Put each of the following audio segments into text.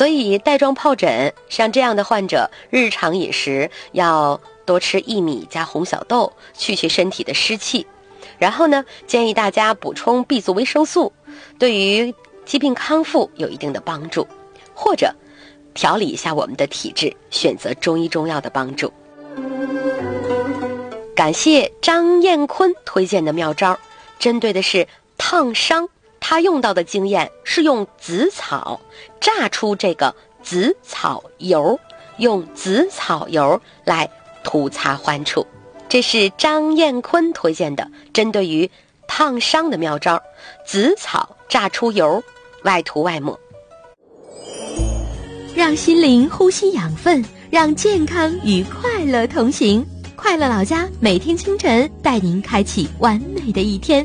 所以带状疱疹像这样的患者，日常饮食要多吃薏米加红小豆，去身体的湿气。然后呢，建议大家补充 B 族维生素，对于疾病康复有一定的帮助。或者调理一下我们的体质，选择中医中药的帮助。感谢张艳坤推荐的妙招，针对的是烫伤，他用到的经验是用紫草榨出这个紫草油，用紫草油来涂擦患处。这是张艳坤推荐的针对于烫伤的妙招，紫草榨出油，外涂外抹。 让心灵呼吸养分，让健康与快乐同行。快乐老家每天清晨带您开启完美的一天。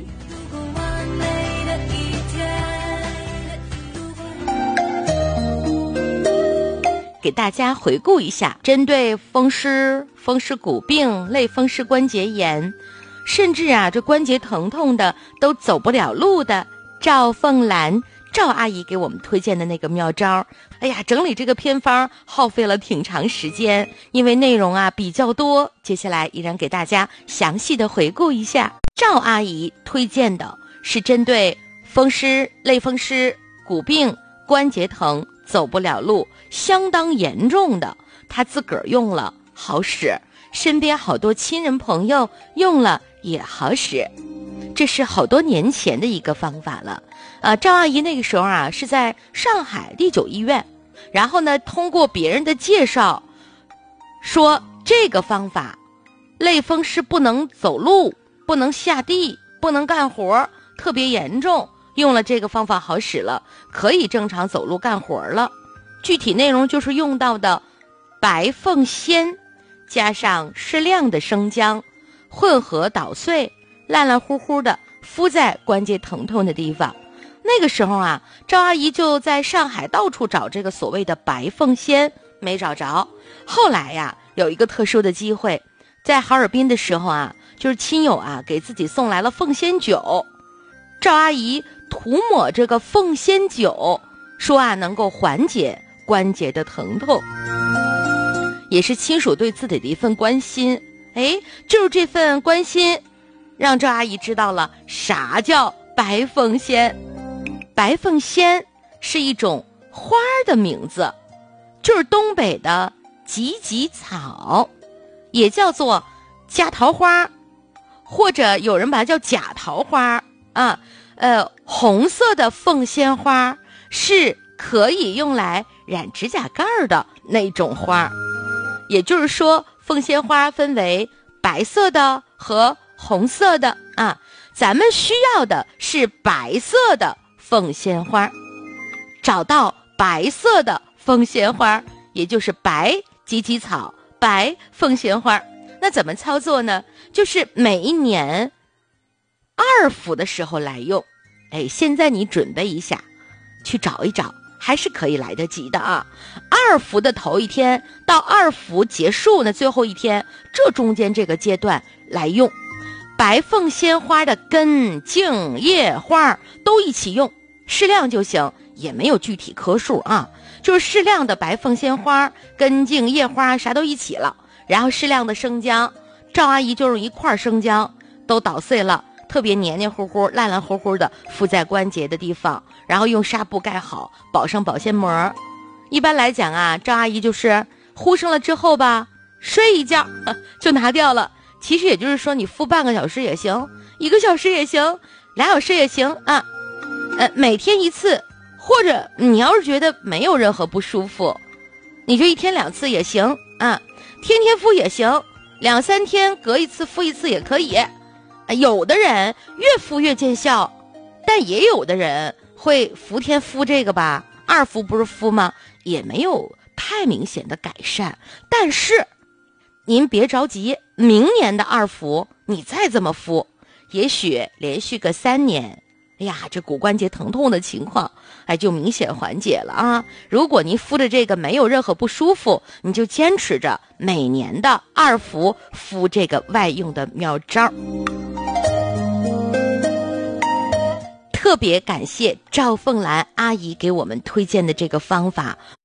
给大家回顾一下，针对风湿骨病、类风湿关节炎，甚至这关节疼痛的都走不了路的赵凤兰赵阿姨给我们推荐的那个妙招。哎呀，整理这个偏方耗费了挺长时间，因为内容比较多，接下来依然给大家详细的回顾一下。赵阿姨推荐的是针对风湿、类风湿、骨病、关节疼走不了路相当严重的，她自个儿用了好使，身边好多亲人朋友用了也好使。这是好多年前的一个方法了。赵阿姨那个时候是在上海第9医院，然后呢通过别人的介绍说这个方法类风湿不能走路，不能下地，不能干活，特别严重，用了这个方法好使了，可以正常走路干活了。具体内容就是用到的白凤仙加上适量的生姜混合捣碎，烂烂乎乎的敷在关节疼痛的地方。那个时候赵阿姨就在上海到处找这个所谓的白凤仙，没找着。后来有一个特殊的机会，在哈尔滨的时候就是亲友给自己送来了凤仙酒，赵阿姨涂抹这个凤仙酒，说能够缓解关节的疼痛，也是亲属对自己的一份关心。就是这份关心让赵阿姨知道了啥叫白凤仙。白凤仙是一种花的名字，就是东北的芨芨草，也叫做夹桃花，或者有人把它叫假桃花红色的凤仙花是可以用来染指甲盖的那种花。也就是说，凤仙花分为白色的和红色的咱们需要的是白色的凤仙花。找到白色的凤仙花，也就是白芨芨草、白凤仙花，那怎么操作呢？就是每一年2伏的时候来用。现在你准备一下，去找一找，还是可以来得及的2伏的头一天到2伏结束呢最后一天，这中间这个阶段来用白凤仙花的根、茎、叶、花都一起用，适量就行，也没有具体颗数就是适量的白凤仙花、根、茎、叶、花啥都一起了，然后适量的生姜，赵阿姨就用1块生姜都捣碎了，特别黏黏糊糊、烂烂乎乎的敷在关节的地方，然后用纱布盖好，包上保鲜膜。一般来讲赵阿姨就是呼上了之后睡一觉就拿掉了。其实也就是说，你敷半个小时也行，1个小时也行，2小时也行每天1次，或者你要是觉得没有任何不舒服，你就1天2次也行天天敷也行，2、3天隔一次敷一次也可以。有的人越敷越见效，但也有的人会伏天敷这个2伏不是敷吗？也没有太明显的改善。但是您别着急，明年的2伏你再这么敷，也许连续个3年，这骨关节疼痛的情况就明显缓解了如果您敷着这个没有任何不舒服，你就坚持着每年的2伏敷这个外用的妙招。特别感谢赵凤兰阿姨给我们推荐的这个方法。